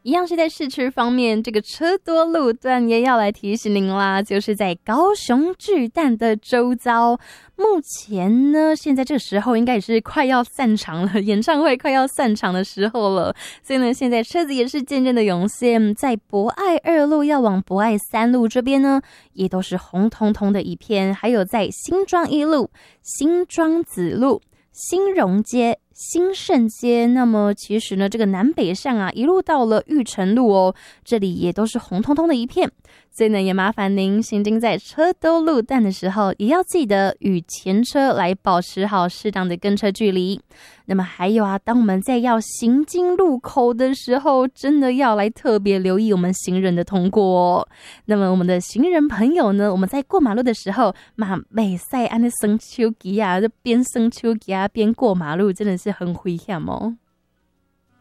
一样是在市区方面，这个车多路段也要来提醒您啦，就是在高雄巨蛋的周遭，目前呢，现在这个时候应该也是快要散场了，演唱会快要散场的时候了，所以呢，现在车子也是渐渐的涌现，在博爱2路要往博爱3路这边呢，也都是红彤彤的一片，还有在新庄1路、新庄子路、新荣街、新盛街，那么其实呢，这个南北向啊，一路到了玉成路哦，这里也都是红彤彤的一片，所以呢，也麻烦您行经在车多路段的时候，也要记得与前车来保持好适当的跟车距离。那么还有啊，当我们在要行经路口的时候，真的要来特别留意我们行人的通过哦。那么我们的行人朋友呢，我们在过马路的时候，嘛袂使安尼耍手机啊，就边耍手机啊边过马路，真的是很危险哦。